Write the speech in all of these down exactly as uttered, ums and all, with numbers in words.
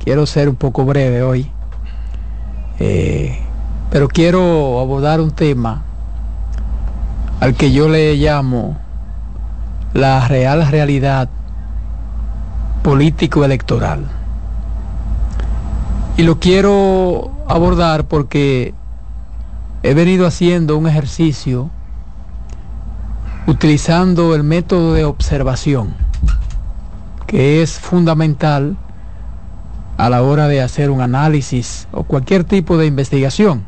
quiero ser un poco breve hoy, eh, pero quiero abordar un tema al que yo le llamo la real realidad político-electoral. Y lo quiero abordar porque he venido haciendo un ejercicio utilizando el método de observación, que es fundamental a la hora de hacer un análisis o cualquier tipo de investigación.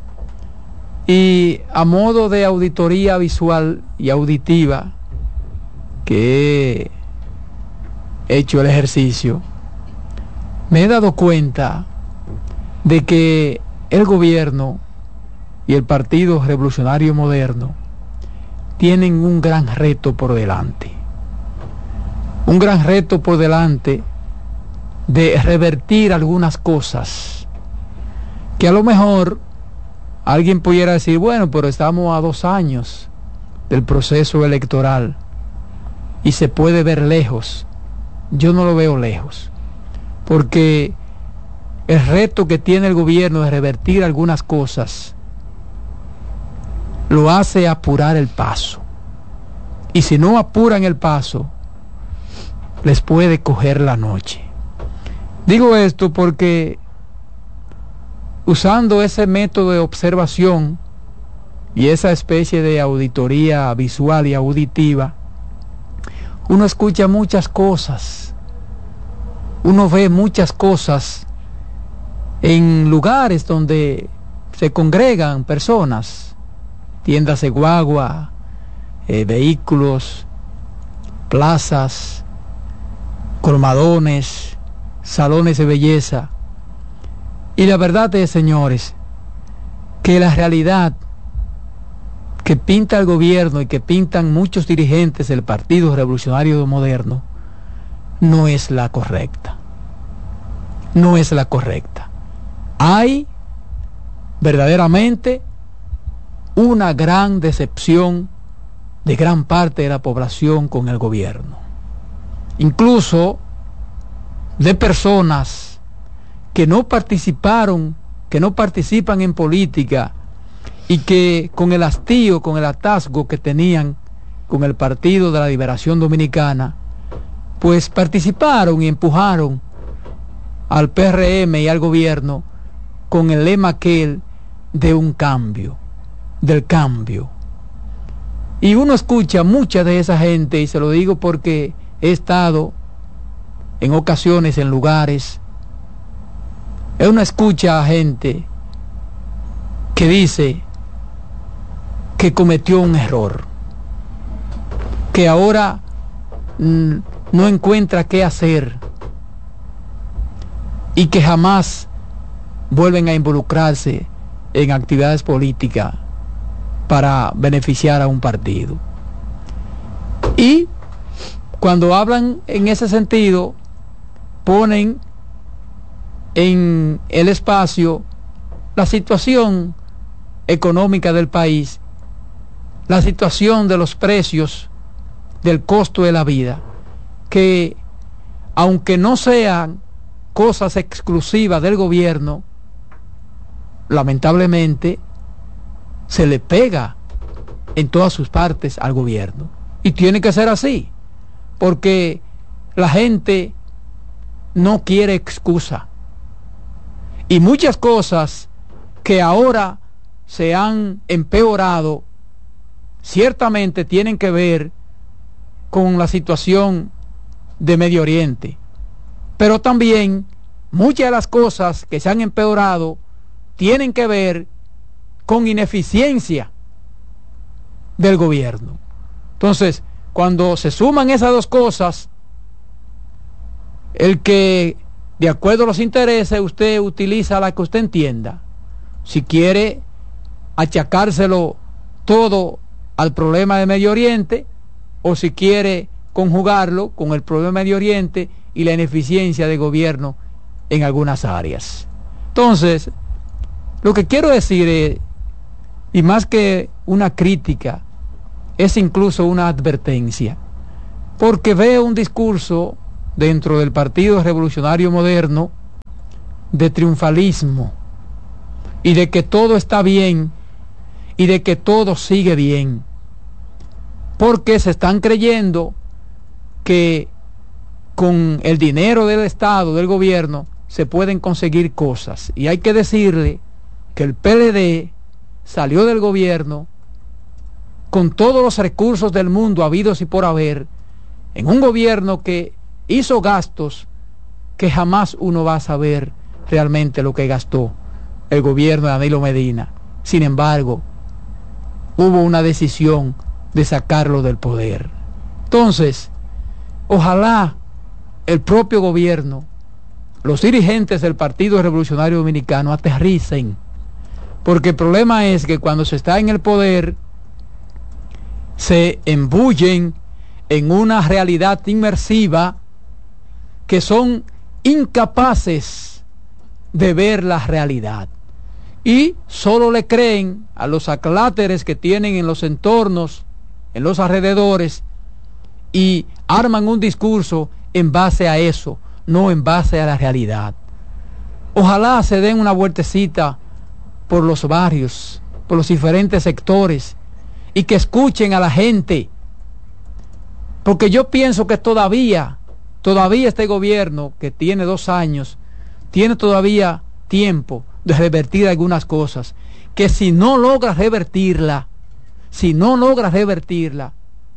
Y a modo de auditoría visual y auditiva, que he hecho el ejercicio, me he dado cuenta de que el gobierno y el Partido Revolucionario Moderno tienen un gran reto por delante. Un gran reto por delante de revertir algunas cosas que a lo mejor alguien pudiera decir, bueno, pero estamos a dos años del proceso electoral y se puede ver lejos. Yo no lo veo lejos, porque el reto que tiene el gobierno de revertir algunas cosas lo hace apurar el paso, y si no apuran el paso les puede coger la noche. Digo esto porque usando ese método de observación y esa especie de auditoría visual y auditiva, uno escucha muchas cosas, uno ve muchas cosas en lugares donde se congregan personas, tiendas de guagua, eh, vehículos, plazas, colmadones, salones de belleza. Y la verdad es, señores, que la realidad que pinta el gobierno y que pintan muchos dirigentes del Partido Revolucionario Moderno no es la correcta. No es la correcta. Hay verdaderamente una gran decepción de gran parte de la población con el gobierno. Incluso de personas que no participaron, que no participan en política y que con el hastío, con el atasgo que tenían con el Partido de la Liberación Dominicana, pues participaron y empujaron al P R M y al gobierno con el lema aquel de un cambio, del cambio. Y uno escucha mucha de esa gente, y se lo digo porque he estado en ocasiones en lugares, uno escucha a gente que dice que cometió un error, que ahora mm, no encuentra qué hacer y que jamás vuelven a involucrarse en actividades políticas para beneficiar a un partido. Y cuando hablan en ese sentido, ponen en el espacio la situación económica del país, la situación de los precios, del costo de la vida, que aunque no sean cosas exclusivas del gobierno, lamentablemente se le pega en todas sus partes al gobierno, y tiene que ser así, porque la gente no quiere excusa, y muchas cosas que ahora se han empeorado ciertamente tienen que ver con la situación de Medio Oriente, pero también muchas de las cosas que se han empeorado tienen que ver con ineficiencia del gobierno. Entonces, cuando se suman esas dos cosas, el que de acuerdo a los intereses usted utiliza la que usted entienda, si quiere achacárselo todo al problema de Medio Oriente, o si quiere conjugarlo con el problema de Medio Oriente y la ineficiencia del gobierno en algunas áreas. Entonces, lo que quiero decir es, y más que una crítica, es incluso una advertencia, porque veo un discurso dentro del Partido Revolucionario Moderno de triunfalismo y de que todo está bien y de que todo sigue bien, porque se están creyendo que con el dinero del Estado, del gobierno, se pueden conseguir cosas. Y hay que decirle que el P L D salió del gobierno con todos los recursos del mundo habidos y por haber, en un gobierno que hizo gastos que jamás uno va a saber realmente lo que gastó el gobierno de Danilo Medina. Sin embargo, hubo una decisión de sacarlo del poder. Entonces, ojalá el propio gobierno, los dirigentes del Partido Revolucionario Dominicano aterricen, porque el problema es que cuando se está en el poder se embullen en una realidad inmersiva que son incapaces de ver la realidad y solo le creen a los acláteres que tienen en los entornos, en los alrededores, y arman un discurso en base a eso, no en base a la realidad. Ojalá se den una vueltecita por los barrios, por los diferentes sectores, y que escuchen a la gente, porque yo pienso que todavía, todavía este gobierno que tiene dos años, tiene todavía tiempo de revertir algunas cosas, que si no logra revertirla, si no logra revertirla,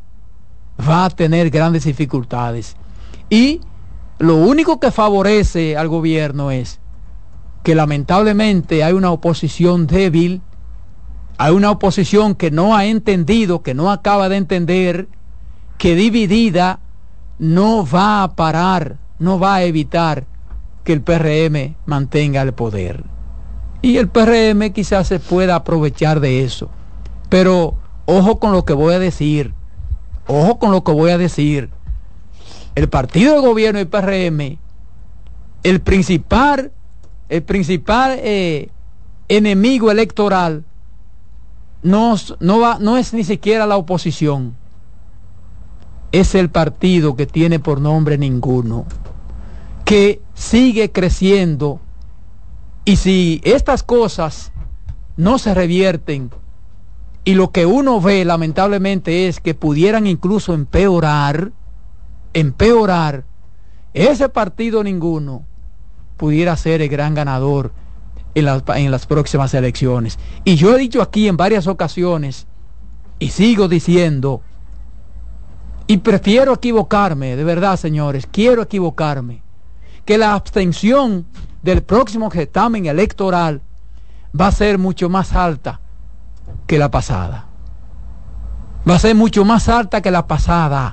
va a tener grandes dificultades. Y lo único que favorece al gobierno es que lamentablemente hay una oposición débil, hay una oposición que no ha entendido, que no acaba de entender, que dividida no va a parar, no va a evitar que el P R M mantenga el poder. Y el P R M quizás se pueda aprovechar de eso. Pero ojo con lo que voy a decir, ojo con lo que voy a decir. El partido de gobierno y el P R M, el principal, el principal eh, enemigo electoral no, no, va, no es ni siquiera la oposición, es el partido que tiene por nombre ninguno, que sigue creciendo, y si estas cosas no se revierten, y lo que uno ve lamentablemente es que pudieran incluso empeorar, empeorar, ese partido ninguno pudiera ser el gran ganador en las, en las próximas elecciones. Y yo he dicho aquí en varias ocasiones, y sigo diciendo, y prefiero equivocarme, de verdad, señores, quiero equivocarme, que la abstención del próximo certamen electoral va a ser mucho más alta que la pasada. Va a ser mucho más alta que la pasada.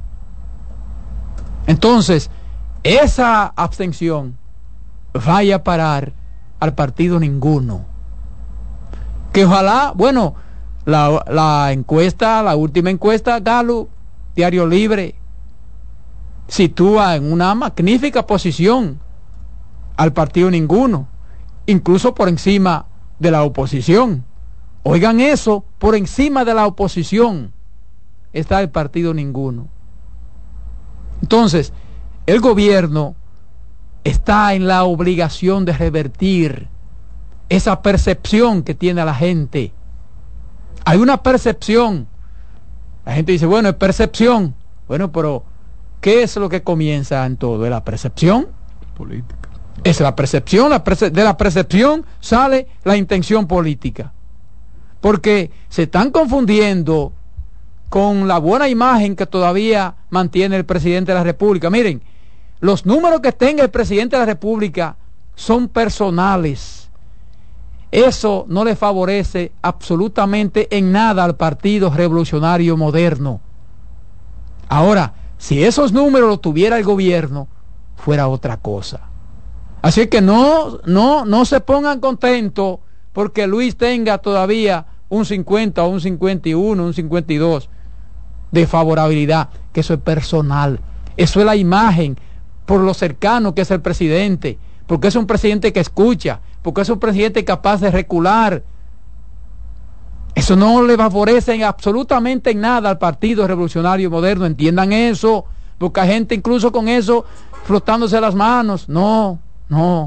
Entonces, esa abstención vaya a parar al partido ninguno. Que ojalá, bueno, la, la encuesta, la última encuesta, Gallup, Diario Libre, sitúa en una magnífica posición al partido ninguno, incluso por encima de la oposición. Oigan eso, por encima de la oposición está el partido ninguno. Entonces, el gobierno está en la obligación de revertir esa percepción que tiene la gente. Hay una percepción. La gente dice, bueno, es percepción. Bueno, pero ¿qué es lo que comienza en todo? ¿Es la percepción? Política. Es la percepción, la perce- de la percepción sale la intención política. Porque se están confundiendo con la buena imagen que todavía mantiene el presidente de la República. Miren, los números que tenga el presidente de la República son personales. Eso no le favorece absolutamente en nada al Partido Revolucionario Moderno. Ahora, si esos números los tuviera el gobierno, fuera otra cosa. Así que no, no, no se pongan contentos porque Luis tenga todavía un cincuenta o un cincuenta y uno, un cincuenta y dos de favorabilidad, que eso es personal. Eso es la imagen por lo cercano que es el presidente, porque es un presidente que escucha, porque es un presidente capaz de recular. Eso no le favorece en absolutamente en nada al Partido Revolucionario Moderno, entiendan eso, porque hay gente incluso con eso frotándose las manos. No, no.